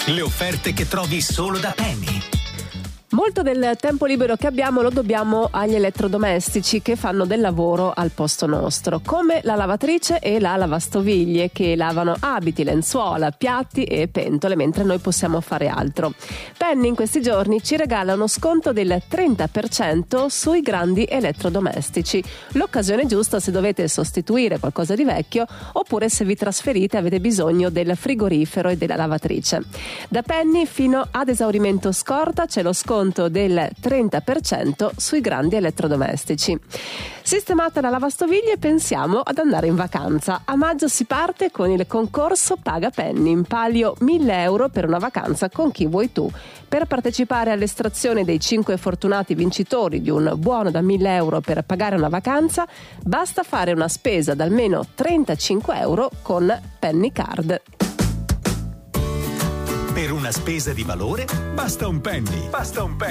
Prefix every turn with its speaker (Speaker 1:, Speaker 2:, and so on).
Speaker 1: Le offerte che trovi solo da Penny.
Speaker 2: Molto del tempo libero che abbiamo lo dobbiamo agli elettrodomestici che fanno del lavoro al posto nostro, come la lavatrice e la lavastoviglie, che lavano abiti, lenzuola, piatti e pentole, mentre noi possiamo fare altro. Penny in questi giorni ci regala uno sconto del 30% sui grandi elettrodomestici. L'occasione giusta se dovete sostituire qualcosa di vecchio oppure se vi trasferite e avete bisogno del frigorifero e della lavatrice. Da Penny fino ad esaurimento scorta c'è lo sconto del 30% sui grandi elettrodomestici. Sistemata la lavastoviglie, pensiamo ad andare in vacanza. A maggio si parte con il concorso Paga Penny, in palio 1.000 euro per una vacanza con chi vuoi tu. Per partecipare all'estrazione dei 5 fortunati vincitori di un buono da 1.000 euro per pagare una vacanza, basta fare una spesa da almeno 35 euro con Penny Card.
Speaker 1: Per una spesa di valore basta un penny.